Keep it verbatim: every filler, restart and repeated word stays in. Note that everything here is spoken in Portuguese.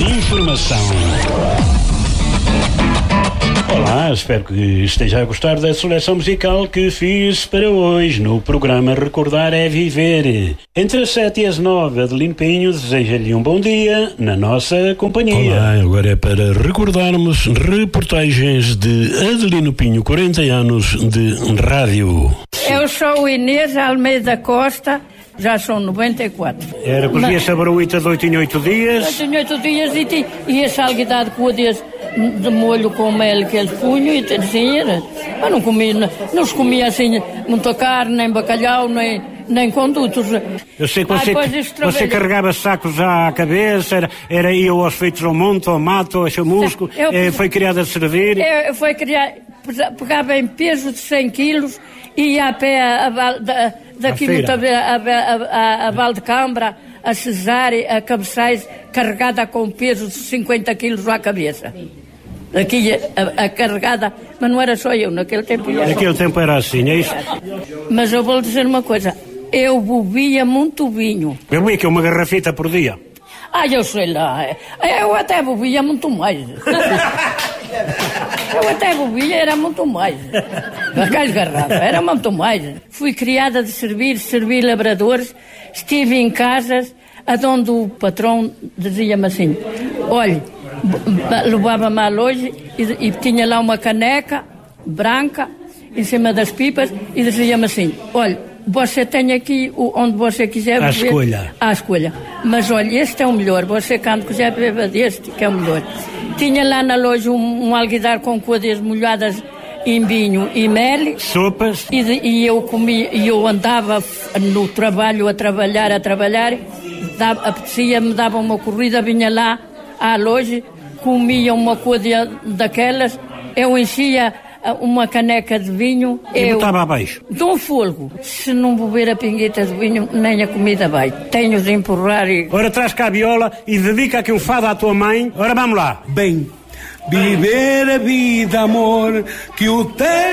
Informação. Olá, espero que esteja a gostar da seleção musical que fiz para hoje no programa Recordar é Viver. Entre as sete e as nove, Adelino Pinho deseja-lhe um bom dia na nossa companhia. Olá, agora é para recordarmos reportagens de Adelino Pinho, quarenta anos de rádio. Eu sou Inês Almeida Costa, já são noventa e quatro. Era, cozia-se a baruita de oito em oito dias. oito em oito dias e, ti, e a salguidade com o dias de molho com mel que eles punham e assim era. Mas não comia, não, não se comia assim muita carne, nem bacalhau, nem, nem condutos. Eu sei que você, ah, você carregava sacos à cabeça, era, era ia aos feitos ao monte, ao mato, ao chamusco, eu, eh, foi criada a servir. Eu, eu fui criada, pegava em peso de cem quilos e ia a pé a, a, a, daqui no, a, a, a, a Valdecambra, a Cesária, a Cabeçais, carregada com peso de cinquenta quilos à cabeça. Aqui a, a carregada, mas não era só eu, naquele tempo. Eu naquele só... tempo era assim, é isso? Mas eu vou dizer uma coisa, eu bebia muito vinho. Bebia que uma garrafita por dia? Ah, eu sei lá, eu até bebia muito mais. Eu até bebia, era muito mais. Aquelas garrafas, era muito mais. Fui criada de servir, servir labradores, estive em casas onde o patrão dizia-me assim, olha, levava-me à loja e, e tinha lá uma caneca branca em cima das pipas e dizia-me assim, olha, você tem aqui o, onde você quiser beber. À escolha. À escolha. Mas olha, este é o melhor, você quando quiser beber deste, que é o melhor. Tinha lá na loja um, um alguidar com coisas molhadas em vinho e mel. Sopas. E, e eu comia, e eu andava no trabalho a trabalhar, a trabalhar, dava, apetecia-me, dava uma corrida, vinha lá à loja, comia uma coisa daquelas, eu enchia uma caneca de vinho. E eu botava abaixo? De um fogo. Se não beber a pingueta de vinho, nem a comida vai. Tenho de empurrar e... Ora, traz cá a viola e dedica aqui um fado à tua mãe. Ora, vamos lá. Bem, viver a vida, amor, que o tempo